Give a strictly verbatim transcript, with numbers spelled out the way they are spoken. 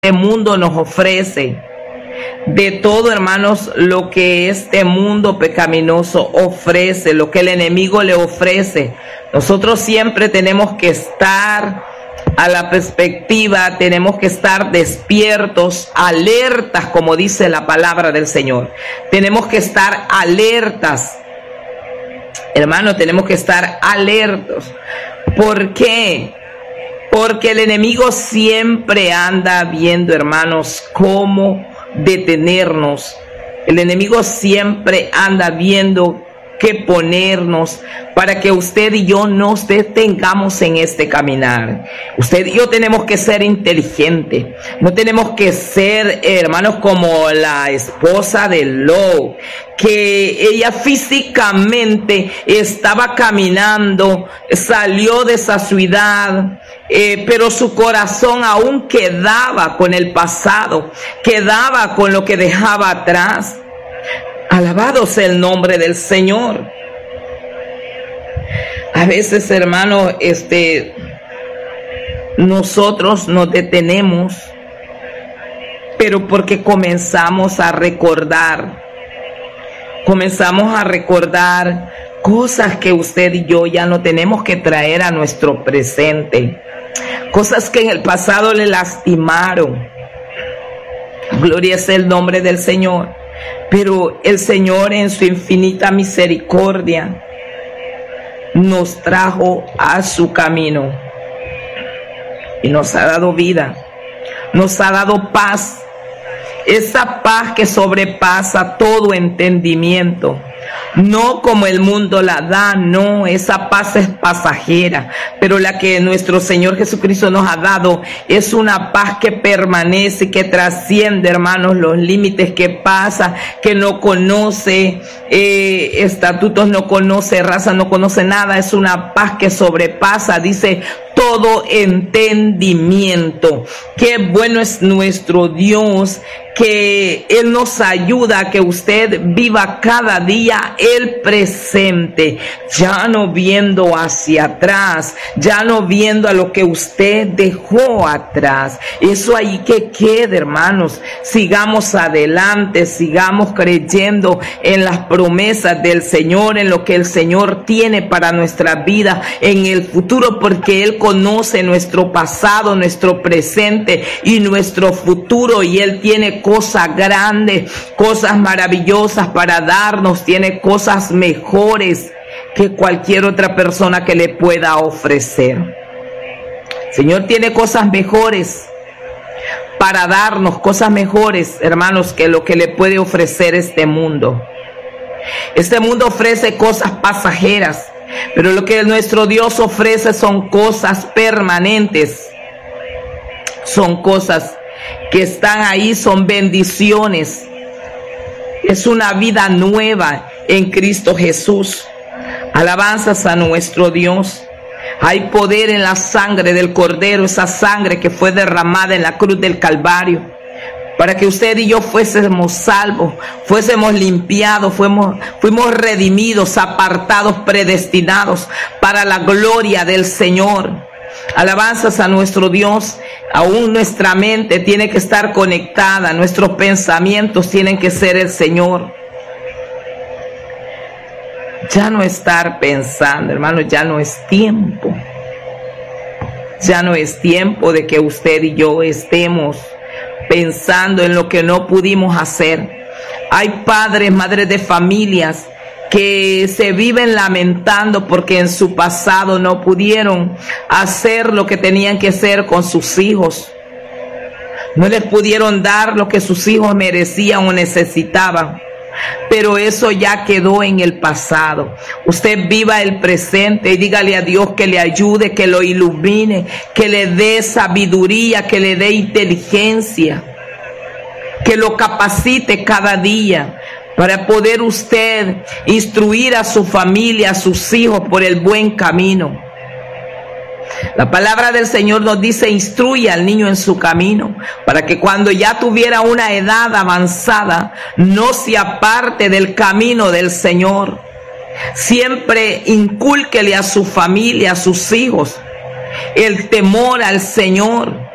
este mundo nos ofrece, de todo, hermanos, lo que este mundo pecaminoso ofrece, lo que el enemigo le ofrece. Nosotros siempre tenemos que estar a la perspectiva, tenemos que estar despiertos, alertas, como dice la palabra del Señor. Tenemos que estar alertas, hermanos, tenemos que estar alertos. ¿Por qué? Porque el enemigo siempre anda viendo, hermanos, cómo detenernos. El enemigo siempre anda viendo qué ponernos para que usted y yo nos detengamos en este caminar. Usted y yo tenemos que ser inteligentes. No tenemos que ser, hermanos, como la esposa de Lot, que ella físicamente estaba caminando, salió de esa ciudad, eh, pero su corazón aún quedaba con el pasado, quedaba con lo que dejaba atrás. Alabado sea el nombre del Señor. A veces, hermano, este, nosotros nos detenemos, pero porque comenzamos a recordar, comenzamos a recordar cosas que usted y yo ya no tenemos que traer a nuestro presente, cosas que en el pasado le lastimaron. Gloria sea el nombre del Señor. Pero el Señor, en su infinita misericordia, nos trajo a su camino y nos ha dado vida, nos ha dado paz, esa paz que sobrepasa todo entendimiento. No como el mundo la da, no, esa paz es pasajera, pero la que nuestro Señor Jesucristo nos ha dado es una paz que permanece, que trasciende, hermanos, los límites, que pasa, que no conoce eh, estatutos, no conoce raza, no conoce nada. Es una paz que sobrepasa, dice, todo entendimiento. Qué bueno es nuestro Dios, que Él nos ayuda a que usted viva cada día el presente, ya no viendo hacia atrás, ya no viendo a lo que usted dejó atrás. Eso ahí que quede, hermanos. Sigamos adelante, sigamos creyendo en las promesas del Señor, en lo que el Señor tiene para nuestra vida en el futuro, porque Él conoce nuestro pasado, nuestro presente y nuestro futuro, y Él tiene cosas grandes, cosas maravillosas para darnos, tiene cosas mejores que cualquier otra persona que le pueda ofrecer. El Señor tiene cosas mejores para darnos, cosas mejores, hermanos, que lo que le puede ofrecer este mundo. Este mundo ofrece cosas pasajeras, pero lo que nuestro Dios ofrece son cosas permanentes, son cosas que están ahí, son bendiciones. Es una vida nueva en Cristo Jesús. Alabanzas a nuestro Dios. Hay poder en la sangre del Cordero, esa sangre que fue derramada en la cruz del Calvario, para que usted y yo fuésemos salvos, fuésemos limpiados, fuimos, fuimos redimidos, apartados, predestinados para la gloria del Señor. Alabanzas a nuestro Dios. Aún nuestra mente tiene que estar conectada, nuestros pensamientos tienen que ser el Señor. Ya no estar pensando, hermano, ya no es tiempo. Ya no es tiempo de que usted y yo estemos pensando en lo que no pudimos hacer. Hay padres, madres de familias que se viven lamentando porque en su pasado no pudieron hacer lo que tenían que hacer con sus hijos. No les pudieron dar lo que sus hijos merecían o necesitaban. Pero eso ya quedó en el pasado. Usted viva el presente y dígale a Dios que le ayude, que lo ilumine, que le dé sabiduría, que le dé inteligencia, que lo capacite cada día, para poder usted instruir a su familia, a sus hijos por el buen camino. La palabra del Señor nos dice: instruye al niño en su camino, para que cuando ya tuviera una edad avanzada, no se aparte del camino del Señor. Siempre incúlquele a su familia, a sus hijos, el temor al Señor.